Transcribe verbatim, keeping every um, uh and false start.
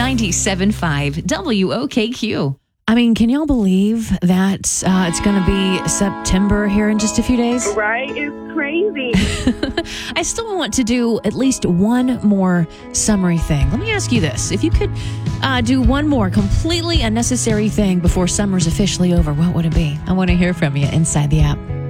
ninety-seven point five W O K Q. I mean, can y'all believe that uh, it's going to be September here in just a few days? Right? It's crazy. I still want to do at least one more summery thing. Let me ask you this. If you could uh, do one more completely unnecessary thing before summer's officially over, what would it be? I want to hear from you inside the app.